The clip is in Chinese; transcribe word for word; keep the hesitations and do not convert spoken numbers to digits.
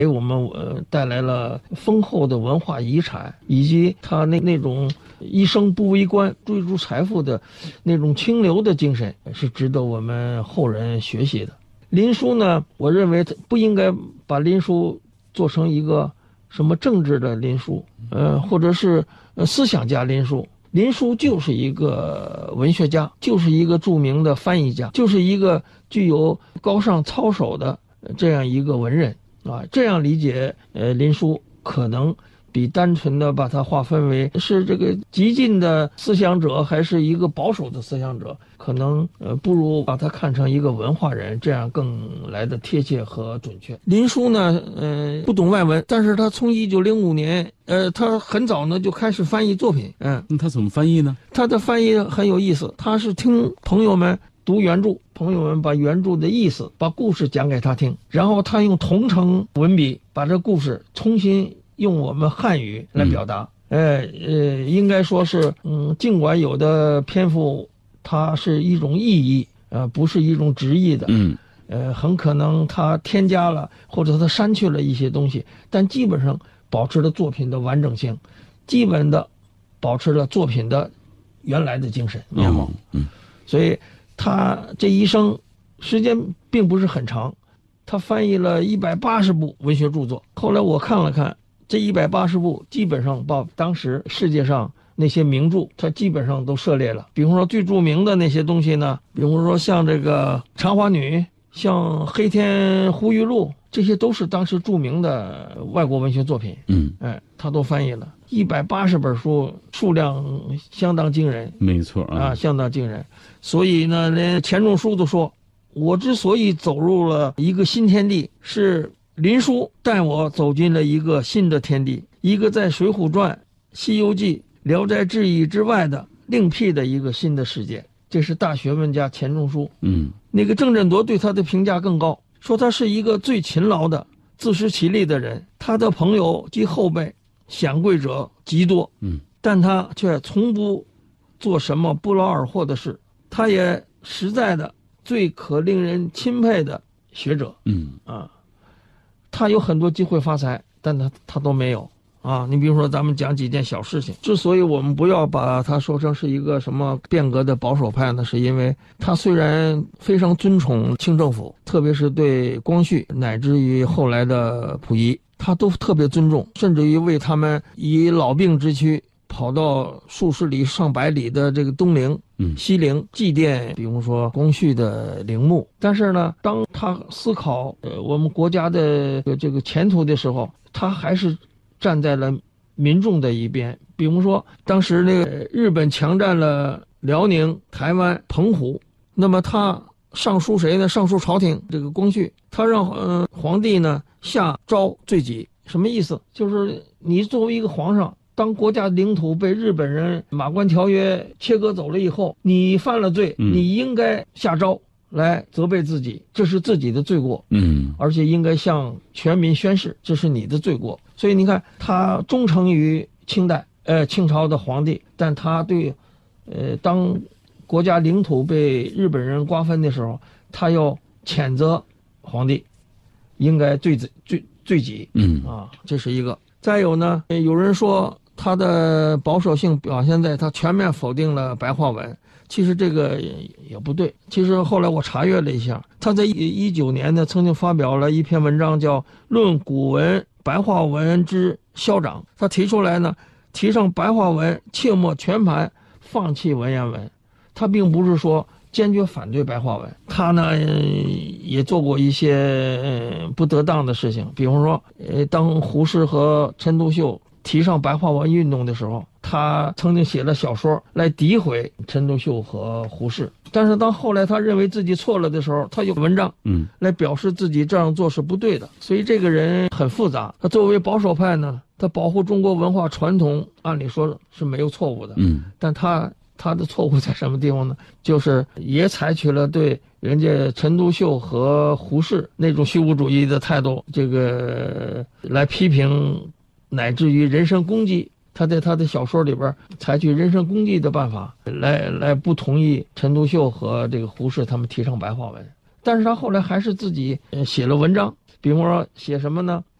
给我们呃带来了丰厚的文化遗产，以及他那那种一生不为官、追逐财富的那种清流的精神，是值得我们后人学习的。林纾呢，我认为不应该把林纾做成一个什么政治的林纾，呃，或者是思想家林纾。林纾就是一个文学家，就是一个著名的翻译家，就是一个具有高尚操守的这样一个文人啊。这样理解，呃，林纾可能比单纯的把它划分为是这个激进的思想者，还是一个保守的思想者，可能呃不如把它看成一个文化人，这样更来的贴切和准确。林纾呢，呃，不懂外文，但是他从一九零五年，呃，他很早呢就开始翻译作品。嗯， 那他怎么翻译呢？ 他的翻译很有意思，他是听朋友们读原著，朋友们把原著的意思、把故事讲给他听，然后他用同城文笔把这故事重新用我们汉语来表达。嗯、呃呃，应该说是，嗯，尽管有的篇幅它是一种意译，呃，不是一种直译的， 嗯， 呃，很可能他添加了或者他删去了一些东西，但基本上保持了作品的完整性，基本的保持了作品的原来的精神面貌。 嗯， 所以他这一生时间并不是很长，他翻译了一百八十部文学著作。后来我看了看，这一百八十部基本上把当时世界上那些名著，它基本上都涉猎了。比如说最著名的那些东西呢，比如说像这个《茶花女》，像《黑天胡玉录》，这些都是当时著名的外国文学作品。 嗯， 哎，他都翻译了一百八十本书，数量相当惊人。 没错啊， 啊，相当惊人。所以呢，连钱钟书都说，我之所以走入了一个新天地，是林纾带我走进了一个新的天地，一个在《水浒传》《西游记》《聊斋志异》之外的另辟的一个新的世界。这是大学问家钱钟书。 嗯， 那个郑振铎对他的评价更高，说他是一个最勤劳的、自食其力的人。他的朋友及后辈享贵者极多， 嗯， 但他却从不做什么不劳而获的事。他也实在的最可令人钦佩的学者。 嗯啊，他有很多机会发财，但他他都没有啊。你比如说，咱们讲几件小事情。之所以我们不要把他说成是一个什么变革的保守派呢，是因为他虽然非常尊崇清政府，特别是对光绪乃至于后来的溥仪，他都特别尊重，甚至于为他们以老病之躯跑到数十里上百里的这个东陵、 嗯西陵祭奠，比如说光绪的陵墓。但是呢，当他思考呃我们国家的这个前途的时候，他还是站在了民众的一边。比如说，当时那个日本强占了辽宁、台湾、澎湖，那么他上书谁呢？上书朝廷，这个光绪，他让呃皇帝呢下诏罪己。什么意思？就是你作为一个皇上，当国家领土被日本人马关条约切割走了以后，你犯了罪， 嗯你应该下诏来责备自己，这是自己的罪过。 嗯， 而且应该向全民宣誓，这是你的罪过。所以你看，他忠诚于清代，呃，清朝的皇帝，但他对，呃，当国家领土被日本人瓜分的时候，他要谴责皇帝，应该罪罪罪罪己。 嗯啊，这是一个。再有呢，有人说他的保守性表现在他全面否定了白话文。其实这个也也不对。其实后来我查阅了一下，他在一九年呢曾经发表了一篇文章，叫《论古文白话文之消长》。他提出来呢，提倡白话文切莫全盘放弃文言文。他并不是说坚决反对白话文，他呢也做过一些不得当的事情。比方说，呃，当胡适和陈独秀提倡白话文运动的时候，他曾经写了小说来诋毁陈独秀和胡适。但是当后来他认为自己错了的时候，他有文章嗯来表示自己这样做是不对的。所以这个人很复杂。他作为保守派呢，他保护中国文化传统，按理说是没有错误的。 嗯， 但他他的错误在什么地方呢？就是也采取了对人家陈独秀和胡适那种虚无主义的态度，这个来批评，乃至于人身攻击。他在他的小说里边采取人身攻击的办法，来来不同意陈独秀和这个胡适他们提倡白话文。但是他后来还是自己写了文章，比方说写什么呢？